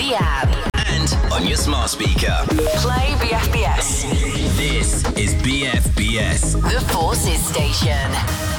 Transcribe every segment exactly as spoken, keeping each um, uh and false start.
the app. And on your smart speaker. Play B F B S. This is B F B S. The Forces Station.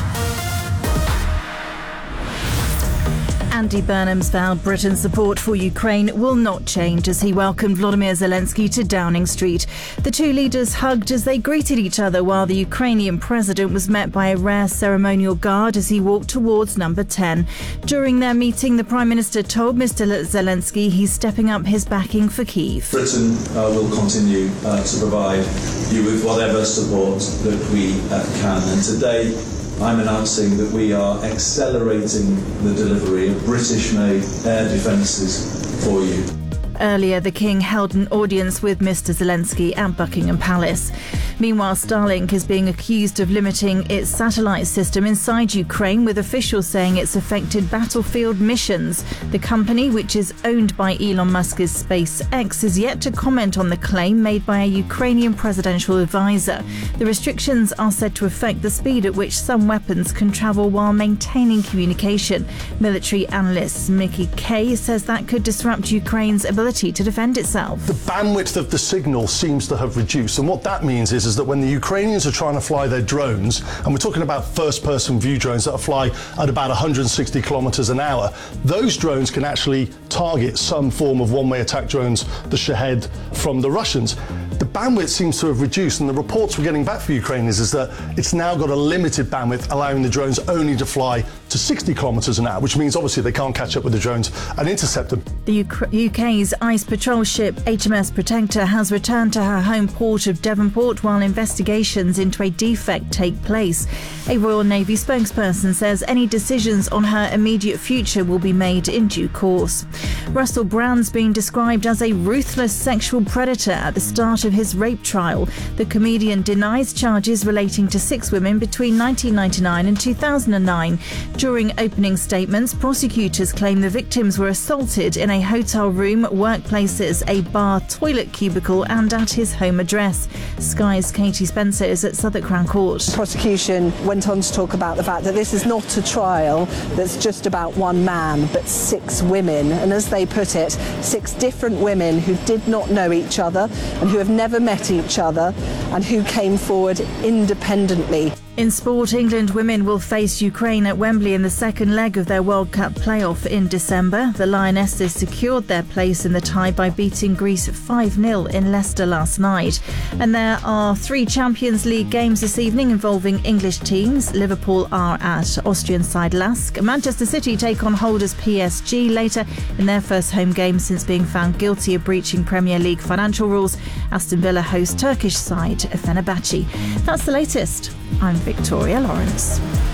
Andy Burnham's vowed Britain's support for Ukraine will not change as he welcomed Volodymyr Zelensky to Downing Street. The two leaders hugged as they greeted each other while the Ukrainian president was met by a rare ceremonial guard as he walked towards number ten. During their meeting, the Prime Minister told Mister Zelensky he's stepping up his backing for Kyiv. Britain uh, will continue uh, to provide you with whatever support that we uh, can. And today, I'm announcing that we are accelerating the delivery of British-made air defences for you. Earlier, the King held an audience with Mister Zelensky at Buckingham Palace. Meanwhile, Starlink is being accused of limiting its satellite system inside Ukraine, with officials saying it's affected battlefield missions. The company, which is owned by Elon Musk's SpaceX, is yet to comment on the claim made by a Ukrainian presidential advisor. The restrictions are said to affect the speed at which some weapons can travel while maintaining communication. Military analyst Mickey Kay says that could disrupt Ukraine's ability to defend itself. The bandwidth of the signal seems to have reduced, and what that means is, is that when the Ukrainians are trying to fly their drones, and we're talking about first-person view drones that fly at about one hundred sixty kilometres an hour, those drones can actually target some form of one-way attack drones, the Shahed from the Russians. The bandwidth seems to have reduced, and the reports we're getting back from Ukraine is, is that it's now got a limited bandwidth, allowing the drones only to fly to sixty kilometres an hour, which means obviously they can't catch up with the drones and intercept them. The U K's ice patrol ship H M S Protector has returned to her home port of Devonport while investigations into a defect take place. A Royal Navy spokesperson says any decisions on her immediate future will be made in due course. Russell Brand's been described as a ruthless sexual predator at the start of his rape trial. The comedian denies charges relating to six women between nineteen ninety-nine and two thousand nine. During opening statements, prosecutors claim the victims were assaulted in a hotel room, workplaces, a bar, toilet cubicle and at his home address. Sky's Katie Spencer is at Southwark Crown Court. The prosecution went on to talk about the fact that this is not a trial that's just about one man, but six women. And as they put it, six different women who did not know each other and who have never met each other and who came forward independently. In sport, England women will face Ukraine at Wembley in the second leg of their World Cup playoff in December. The Lionesses secured their place in the tie by beating Greece five nil in Leicester last night. And there are three Champions League games this evening involving English teams. Liverpool are at Austrian side Lask. Manchester City take on holders P S G later in their first home game since being found guilty of breaching Premier League financial rules. Aston Villa host Turkish side Fenerbahce. That's the latest. I'm Victoria Lawrence.